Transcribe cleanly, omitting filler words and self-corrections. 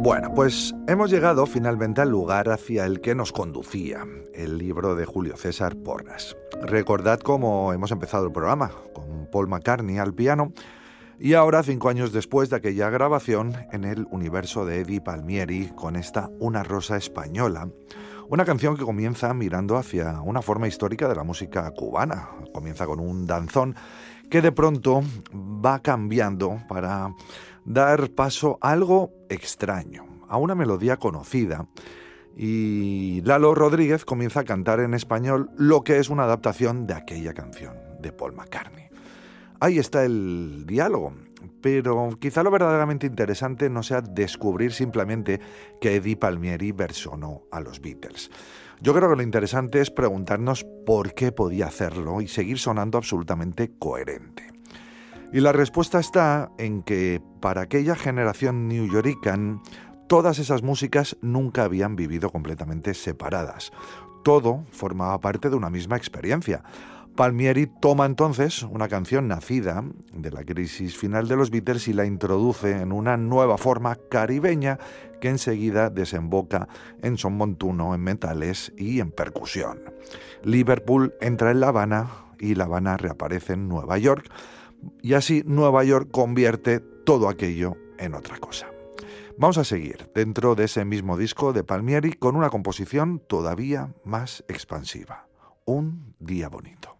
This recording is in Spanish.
Bueno, pues hemos llegado finalmente al lugar hacia el que nos conducía, el libro de Julio César Porras. Recordad cómo hemos empezado el programa, con Paul McCartney al piano, y ahora, 5 años después de aquella grabación, en el universo de Eddie Palmieri, con esta Una rosa española, una canción que comienza mirando hacia una forma histórica de la música cubana. Comienza con un danzón que de pronto va cambiando para dar paso a algo extraño, a una melodía conocida, y Lalo Rodríguez comienza a cantar en español lo que es una adaptación de aquella canción de Paul McCartney. Ahí está el diálogo, pero quizá lo verdaderamente interesante no sea descubrir simplemente que Eddie Palmieri versionó a los Beatles. Yo creo que lo interesante es preguntarnos por qué podía hacerlo y seguir sonando absolutamente coherente. Y la respuesta está en que para aquella generación newyoricana, todas esas músicas nunca habían vivido completamente separadas. Todo formaba parte de una misma experiencia. Palmieri toma entonces una canción nacida de la crisis final de los Beatles y la introduce en una nueva forma caribeña que enseguida desemboca en son montuno, en metales y en percusión. Liverpool entra en La Habana y La Habana reaparece en Nueva York, y así Nueva York convierte todo aquello en otra cosa. Vamos a seguir dentro de ese mismo disco de Palmieri con una composición todavía más expansiva. Un día bonito.